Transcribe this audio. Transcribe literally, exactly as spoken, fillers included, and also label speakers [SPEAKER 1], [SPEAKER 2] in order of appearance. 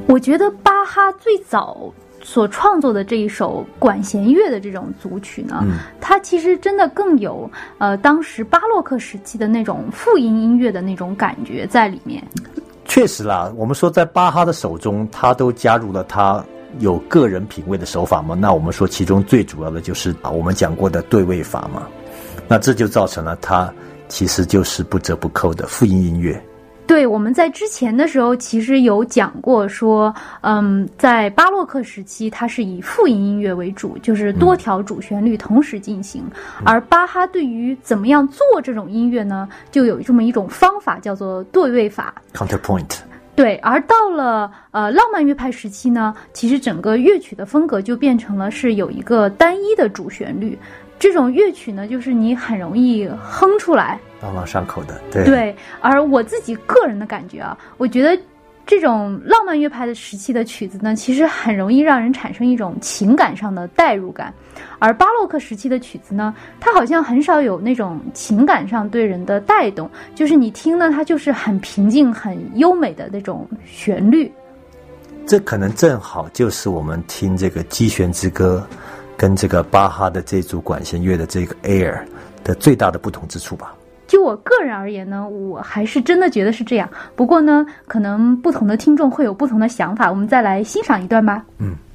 [SPEAKER 1] 我觉得巴哈最早所创作的这一首管弦乐的这种组曲呢，嗯、它其实真的更有呃当时巴洛克时期的那种复音音乐的那种感觉在里面。
[SPEAKER 2] 确实啦，我们说在巴哈的手中，他都加入了他有个人品味的手法嘛。那我们说其中最主要的就是啊，我们讲过的对位法嘛。那这就造成了它其实就是不折不扣的复音音乐。
[SPEAKER 1] 对，我们在之前的时候其实有讲过说，嗯，在巴洛克时期它是以复音音乐为主，就是多条主旋律同时进行，嗯、而巴哈对于怎么样做这种音乐呢，就有这么一种方法叫做对位法
[SPEAKER 2] counterpoint。
[SPEAKER 1] 对，而到了呃浪漫乐派时期呢，其实整个乐曲的风格就变成了是有一个单一的主旋律。这种乐曲呢，就是你很容易哼出来，
[SPEAKER 2] 朗朗上口的。对
[SPEAKER 1] 对，而我自己个人的感觉啊，我觉得这种浪漫乐派的时期的曲子呢，其实很容易让人产生一种情感上的代入感，而巴洛克时期的曲子呢，它好像很少有那种情感上对人的带动，就是你听呢，它就是很平静、很优美的那种旋律。
[SPEAKER 2] 这可能正好就是我们听这个《击弦之歌》跟这个巴哈的这组管弦乐的这个 Air 的最大的不同之处吧。
[SPEAKER 1] 就我个人而言呢，我还是真的觉得是这样。不过呢，可能不同的听众会有不同的想法，我们再来欣赏一段吧。
[SPEAKER 2] 嗯。